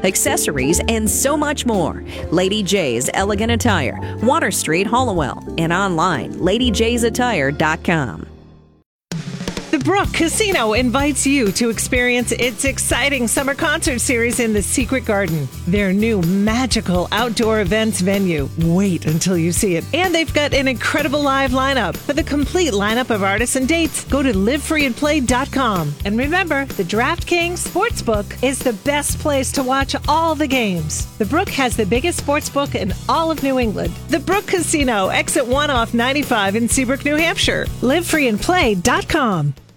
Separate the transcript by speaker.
Speaker 1: accessories, and so much more. Lady J's Elegant Attire, Water Street, Hallowell, and online, ladyjsattire.com.
Speaker 2: The Brook Casino invites you to experience its exciting summer concert series in the Secret Garden, their new magical outdoor events venue. Wait until you see it. And they've got an incredible live lineup. For the complete lineup of artists and dates, go to livefreeandplay.com. And remember, the DraftKings Sportsbook is the best place to watch all the games. The Brook has the biggest sportsbook in all of New England. The Brook Casino, exit 1 off 95 in Seabrook, New Hampshire. Livefreeandplay.com.